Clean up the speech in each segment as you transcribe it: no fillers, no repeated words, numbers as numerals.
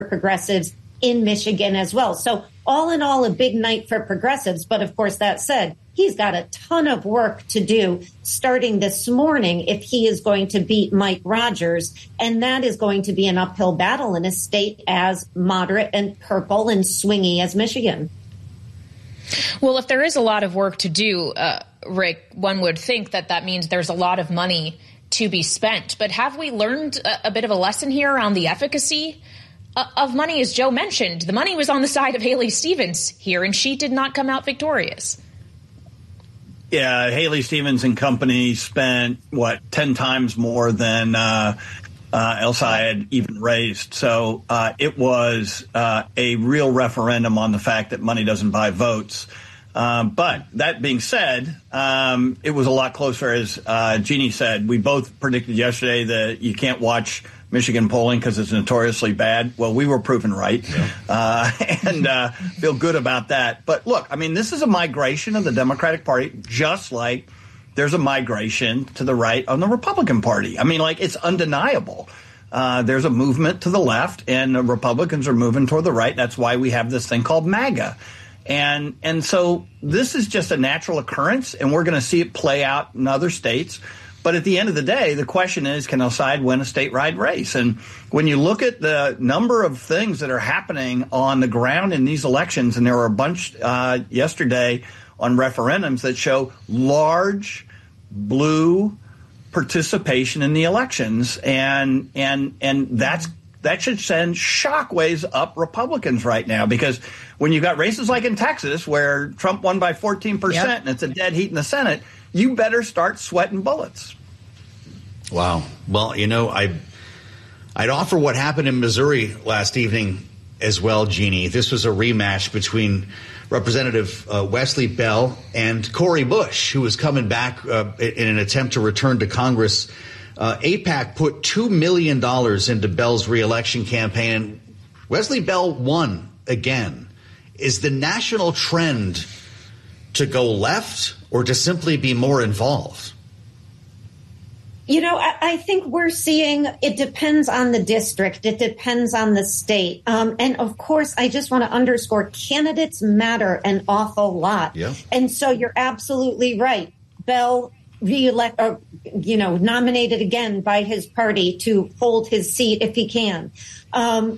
progressives in Michigan as well. So all in all, a big night for progressives. But of course, that said, he's got a ton of work to do starting this morning if he is going to beat Mike Rogers. And that is going to be an uphill battle in a state as moderate and purple and swingy as Michigan. Well, if there is a lot of work to do, Rick, one would think that means there's a lot of money to be spent. But have we learned a bit of a lesson here around the efficacy of money? As Joe mentioned, the money was on the side of Haley Stevens here, and she did not come out victorious. Yeah, Haley Stevens and company spent, 10 times more than El Sayed even raised. So it was a real referendum on the fact that money doesn't buy votes. But that being said, it was a lot closer, as Jeannie said. We both predicted yesterday that you can't watch Michigan polling because it's notoriously bad. Well, we were proven right, and feel good about that. But look, I mean, this is a migration of the Democratic Party, just like there's a migration to the right on the Republican Party. I mean, like, it's undeniable. There's a movement to the left, and the Republicans are moving toward the right. That's why we have this thing called MAGA. And so this is just a natural occurrence, and we're going to see it play out in other states. But at the end of the day, the question is, can El Sayed win a statewide race? And when you look at the number of things that are happening on the ground in these elections, and there were a bunch yesterday on referendums that show large blue participation in the elections, and that should send shockwaves up Republicans right now, because when you got races like in Texas where Trump won by 14% and it's a dead heat in the Senate, you better start sweating bullets. Wow. Well, I'd offer what happened in Missouri last evening as well, Jeannie. This was a rematch between Representative Wesley Bell and Cori Bush, who was coming back in an attempt to return to Congress. AIPAC put $2 million into Bell's reelection campaign, and Wesley Bell won again. Is the national trend to go left or to simply be more involved? I think we're seeing it depends on the district. It depends on the state. And of course, I just want to underscore candidates matter an awful lot. Yeah. And so you're absolutely right. Bell nominated again by his party to hold his seat if he can. On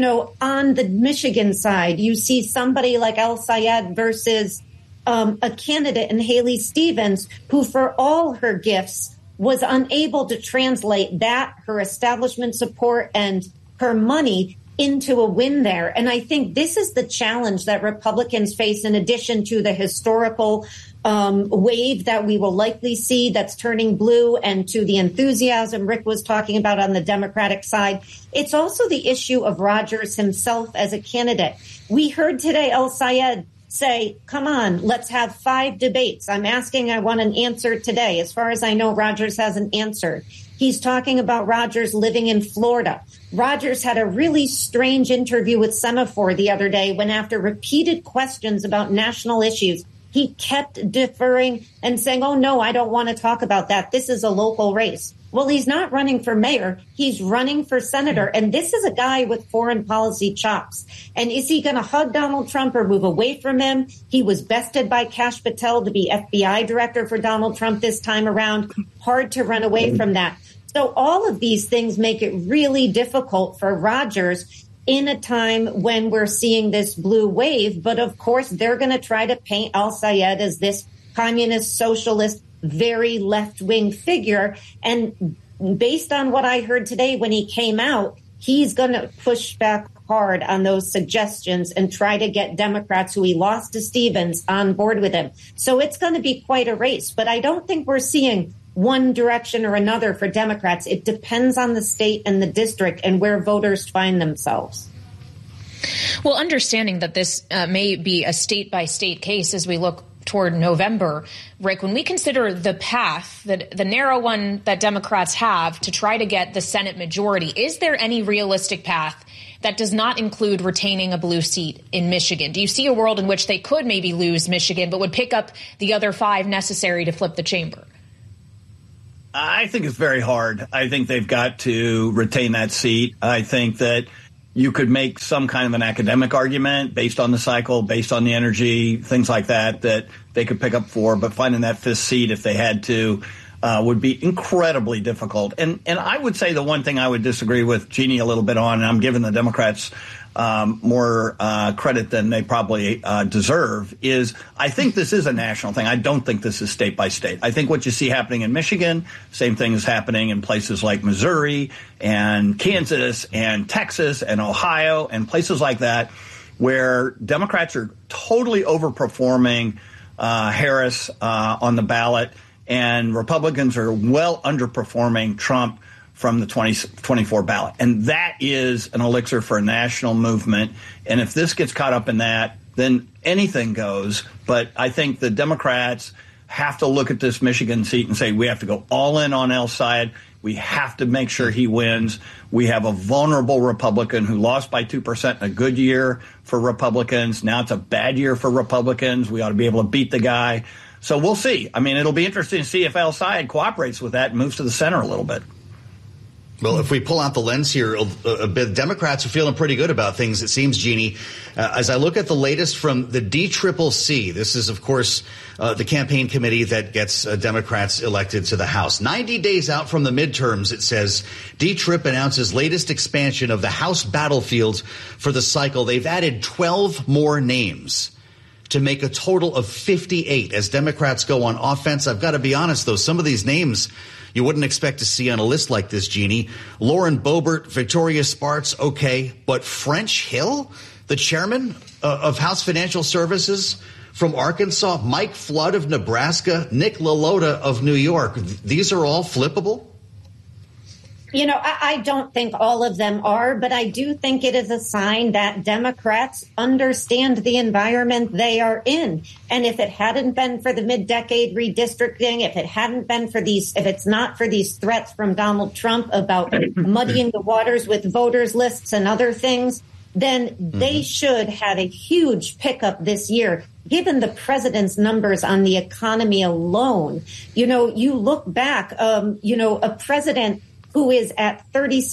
the Michigan side, you see somebody like El Sayed versus a candidate in Haley Stevens, who for all her gifts was unable to translate her establishment support and her money into a win there. And I think this is the challenge that Republicans face, in addition to the historical wave that we will likely see that's turning blue, and to the enthusiasm Rick was talking about on the Democratic side. It's also the issue of Rogers himself as a candidate. We heard today El Sayed say, come on, let's have 5 debates. I want an answer today. As far as I know, Rogers hasn't answered. He's talking about Rogers living in Florida. Rogers had a really strange interview with Semaphore the other day when, after repeated questions about national issues, he kept deferring and saying, oh, no, I don't want to talk about that. This is a local race. Well, he's not running for mayor. He's running for senator. And this is a guy with foreign policy chops. And is he going to hug Donald Trump or move away from him? He was bested by Kash Patel to be FBI director for Donald Trump this time around. Hard to run away from that. So all of these things make it really difficult for Rogers in a time when we're seeing this blue wave. But of course, they're going to try to paint El Sayed as this communist, socialist, very left-wing figure. And based on what I heard today when he came out, he's going to push back hard on those suggestions and try to get Democrats who he lost to Stevens on board with him. So it's going to be quite a race. But I don't think we're seeing one direction or another for Democrats. It depends on the state and the district and where voters find themselves. Well, understanding that this may be a state-by-state case as we look toward November, Rick, when we consider the path, the narrow one that Democrats have to try to get the Senate majority, is there any realistic path that does not include retaining a blue seat in Michigan? Do you see a world in which they could maybe lose Michigan but would pick up the other 5 necessary to flip the chamber? I think it's very hard. I think they've got to retain that seat. I think that you could make some kind of an academic argument based on the cycle, based on the energy, things like that they could pick up for. But finding that fifth seat, if they had to, would be incredibly difficult. And I would say the one thing I would disagree with Jeannie a little bit on, and I'm giving the Democrats more credit than they probably deserve, is I think this is a national thing. I don't think this is state by state. I think what you see happening in Michigan, same thing is happening in places like Missouri and Kansas and Texas and Ohio and places like that, where Democrats are totally overperforming Harris on the ballot, and Republicans are well underperforming Trump from the 2024 ballot. And that is an elixir for a national movement. And if this gets caught up in that, then anything goes. But I think the Democrats have to look at this Michigan seat and say, we have to go all in on El-Sayed. We have to make sure he wins. We have a vulnerable Republican who lost by 2% in a good year for Republicans. Now it's a bad year for Republicans. We ought to be able to beat the guy. So we'll see. I mean, it'll be interesting to see if El-Sayed cooperates with that and moves to the center a little bit. Well, if we pull out the lens here a bit, Democrats are feeling pretty good about things, it seems, Jeannie. As I look at the latest from the DCCC, this is, of course, the campaign committee that gets Democrats elected to the House. 90 days out from the midterms, it says, DTRIP announces latest expansion of the House battlefield for the cycle. They've added 12 more names to make a total of 58 as Democrats go on offense. I've got to be honest, though, some of these names you wouldn't expect to see on a list like this, Jeannie. Lauren Boebert, Victoria Spartz, okay. But French Hill, the chairman of House Financial Services from Arkansas, Mike Flood of Nebraska, Nick LaLota of New York, these are all flippable? You know, I don't think all of them are, but I do think it is a sign that Democrats understand the environment they are in. And if it hadn't been for the mid-decade redistricting, if it's not for these threats from Donald Trump about muddying the waters with voters lists and other things, then they should have a huge pickup this year. Given the president's numbers on the economy alone, you know, you look back, a president who is at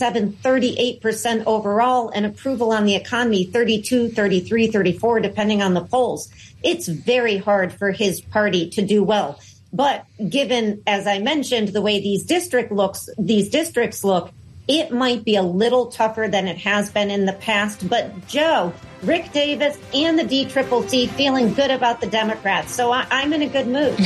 38% overall and approval on the economy, 32, 33, 34, depending on the polls. It's very hard for his party to do well. But given, as I mentioned, the way these districts look, it might be a little tougher than it has been in the past. But Joe, Rick Davis and the DCCC feeling good about the Democrats. So I'm in a good mood.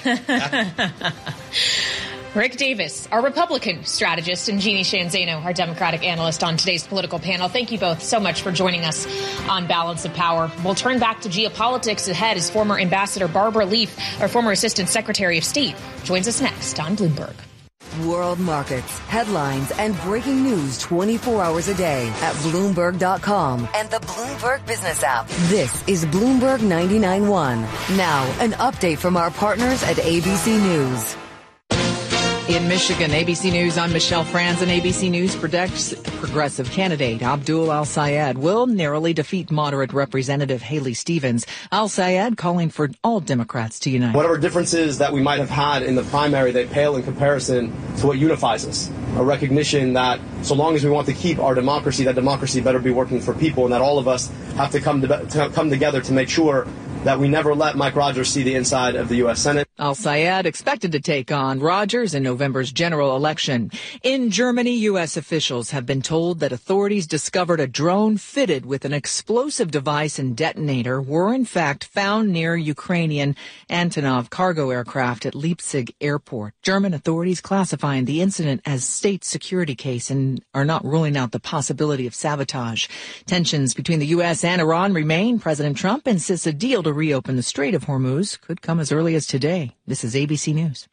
Rick Davis, our Republican strategist, and Jeannie Shanzano, our Democratic analyst on today's political panel. Thank you both so much for joining us on Balance of Power. We'll turn back to geopolitics ahead as former Ambassador Barbara Leaf, our former Assistant Secretary of State, joins us next on Bloomberg. World markets, headlines, and breaking news 24 hours a day at Bloomberg.com and the Bloomberg Business app. This is Bloomberg 99.1. Now, an update from our partners at ABC News. In Michigan, ABC News, I'm Michelle Franz, and ABC News predicts progressive candidate Abdul El-Sayed will narrowly defeat moderate Representative Haley Stevens. El-Sayed calling for all Democrats to unite. Whatever differences that we might have had in the primary, they pale in comparison to what unifies us. A recognition that so long as we want to keep our democracy, that democracy better be working for people, and that all of us have to come together to make sure that we never let Mike Rogers see the inside of the U.S. Senate. El-Sayed expected to take on Rogers in November's general election. In Germany, U.S. officials have been told that authorities discovered a drone fitted with an explosive device and detonator were in fact found near Ukrainian Antonov cargo aircraft at Leipzig airport. German authorities classifying the incident as state security case and are not ruling out the possibility of sabotage. Tensions between the U.S. and Iran remain. President Trump insists a deal to reopen the Strait of Hormuz could come as early as today. This is ABC News.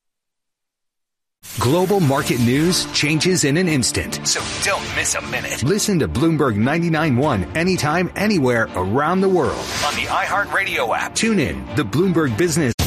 Global market news changes in an instant. So don't miss a minute. Listen to Bloomberg 99.1 anytime, anywhere around the world. On the iHeartRadio app. Tune in. The Bloomberg Business.